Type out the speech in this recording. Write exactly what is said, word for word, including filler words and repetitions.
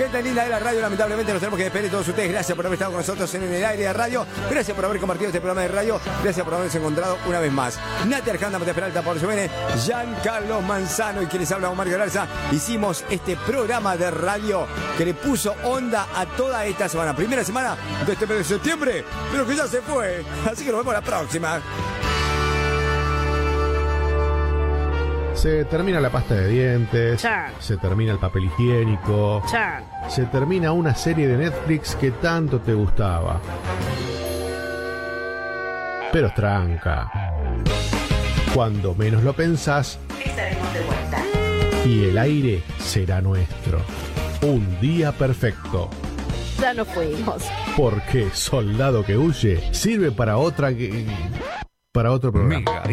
gente linda de la radio, lamentablemente nos tenemos que despedir de todos ustedes. Gracias por haber estado con nosotros en el aire de radio. Gracias por haber compartido este programa de radio. Gracias por haberse encontrado una vez más. Nati Arjanda, Matías Peralta, por su bene, Giancarlo Manzano y quienes hablan con Mario Garza. Hicimos este programa de radio que le puso onda a toda esta semana. Primera semana de este mes de septiembre, pero que ya se fue. Así que nos vemos la próxima. Se termina la pasta de dientes, Chan. se termina el papel higiénico, Chan. se termina una serie de Netflix que tanto te gustaba. Pero tranca. Cuando menos lo pensás, Estaremos de vuelta. y el aire será nuestro. Un día perfecto. Ya nos fuimos. Porque Soldado que huye sirve para otra que... para otro programa. Mega